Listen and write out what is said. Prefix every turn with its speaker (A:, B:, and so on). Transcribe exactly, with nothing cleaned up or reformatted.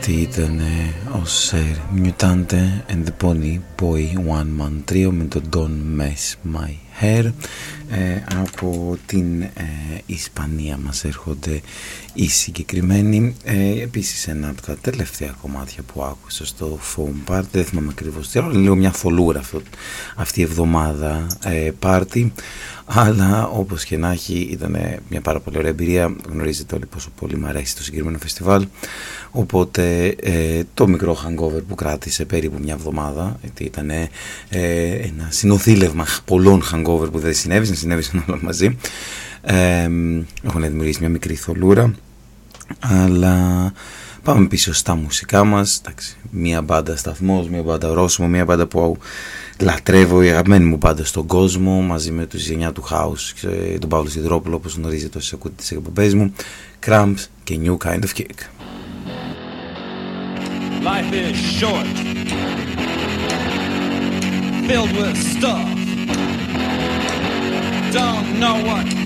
A: Αυτή ήταν ο Sir Mutante and the Pony Boy One Man Trio με το Don't Mess My Hair. ε, Από την ε, Ισπανία μας έρχονται οι συγκεκριμένοι. ε, Επίσης ένα από τα τελευταία κομμάτια που άκουσα στο Foam Party, δεν θυμάμαι ακριβώς τι άλλο, λίγο μια θολούρα αυτό, αυτή η εβδομάδα ε, πάρτι. Αλλά όπως και να έχει ήταν μια πάρα πολύ ωραία εμπειρία. Γνωρίζετε όλοι πόσο πολύ μου αρέσει το συγκεκριμένο φεστιβάλ. Οπότε ε, το μικρό hangover που κράτησε περίπου μια εβδομάδα, γιατί ήταν ε, ένα συνοθήλευμα πολλών hangover που δεν συνέβησαν, συνέβησαν όλα μαζί, ε, έχουν δημιουργήσει μια μικρή θολούρα. Αλλά πάμε πίσω στα μουσικά μας. Εντάξει, μια μπάντα σταθμός, μια μπάντα ορόσημο, μια μπάντα που λατρεύω, η αγαπημένη μου μπάντα στον κόσμο, μαζί με τους γενιά του House, τον Παύλο Σιδηρόπουλο, όπως γνωρίζετε όσοι ακούτε τις εκπομπές μου, Cramps και New Kind of Kick.
B: Life is short, filled with stuff. Don't know what